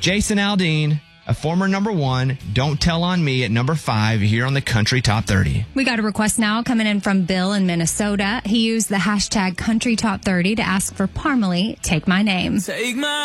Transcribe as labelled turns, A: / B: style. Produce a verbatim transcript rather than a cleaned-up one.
A: Jason Aldean, a former number one, Don't Tell on Me at number five here on the Country Top thirty.
B: We got a request now coming in from Bill in Minnesota. He used the hashtag Country Top thirty to ask for Parmalee, Take My Name.
C: Take my